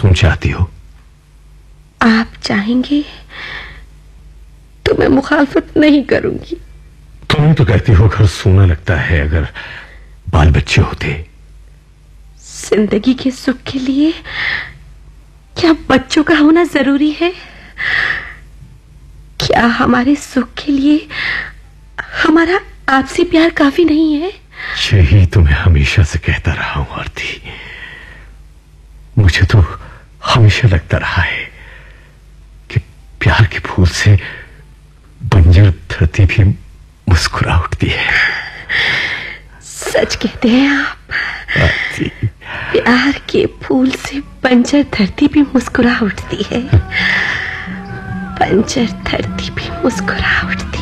तुम चाहती हो? आप चाहेंगे तो मैं मुखालफत नहीं करूंगी। तुम ही तो कहती हो घर सोना लगता है अगर बाल बच्चे होते। जिंदगी के सुख के लिए क्या बच्चों का होना जरूरी है? क्या हमारे सुख के लिए हमारा आपसी प्यार काफी नहीं है? यही तो मैं हमेशा से कहता रहा हूं आरती। मुझे तो हमेशा लगता रहा है कि प्यार के फूल से बंजर धरती भी मुस्कुरा उठती है। सच कहते हैं आप। आरती, प्यार के फूल से बंजर धरती भी मुस्कुरा उठती है। बंजर धरती भी मुस्कुरा उठती है।